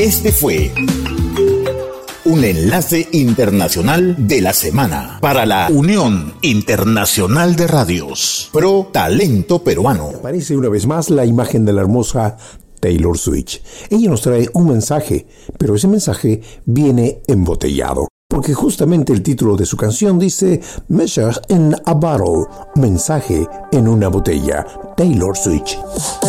Este fue un enlace internacional de la semana para la Unión Internacional de Radios. Pro Talento Peruano. Aparece una vez más la imagen de la hermosa Taylor Swift. Ella nos trae un mensaje, pero ese mensaje viene embotellado. Porque justamente el título de su canción dice Message in a Bottle, mensaje en una botella. Taylor Swift.